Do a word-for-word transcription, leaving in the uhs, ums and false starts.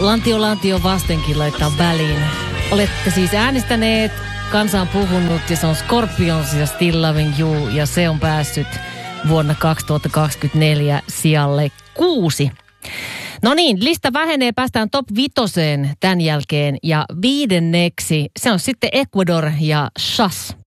Lantio Lantio vastenkin laittaa väliin. Olette siis äänestäneet, kansa on puhunut ja se on Scorpions ja Still Loving You ja se on päässyt vuonna kaksituhattakaksikymmentäneljä sijalle kuusi. No niin, lista vähenee, päästään top vitoseen tämän jälkeen ja viidenneksi se on sitten Ecuador ja Shaz.